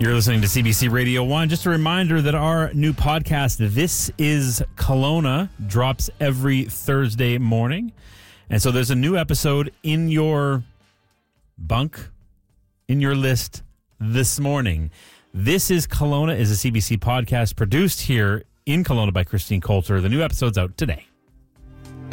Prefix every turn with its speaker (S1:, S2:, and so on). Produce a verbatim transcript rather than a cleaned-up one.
S1: You're listening to C B C Radio one. Just a reminder that our new podcast, This is Kelowna, drops every Thursday morning. And so there's a new episode in your bunk, in your list this morning. This is Kelowna is a C B C podcast produced here in Kelowna by Christine Coulter. The new episode's out today.